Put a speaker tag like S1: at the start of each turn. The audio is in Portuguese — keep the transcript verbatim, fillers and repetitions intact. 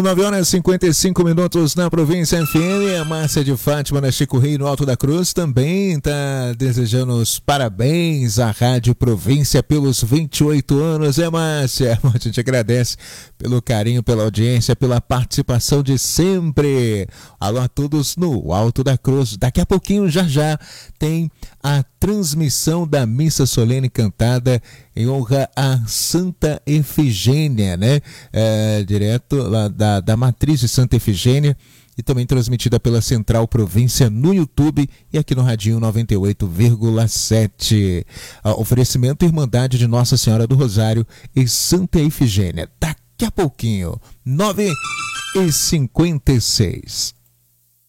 S1: São nove horas e cinquenta e cinco minutos na província F M. A Márcia de Fátima, na Chico Rei, no Alto da Cruz, também está desejando os parabéns à Rádio Província pelos vinte e oito anos. É, Márcia, a gente agradece pelo carinho, pela audiência, pela participação de sempre. Alô a todos no Alto da Cruz. Daqui a pouquinho, já já, tem a transmissão da missa solene cantada em honra a Santa Efigênia, né? É, direto lá da, da matriz de Santa Efigênia, e também transmitida pela Central Província no YouTube e aqui no Radinho noventa e oito vírgula sete. Ah, oferecimento Irmandade de Nossa Senhora do Rosário e Santa Efigênia. Daqui a pouquinho, nove e cinquenta e seis.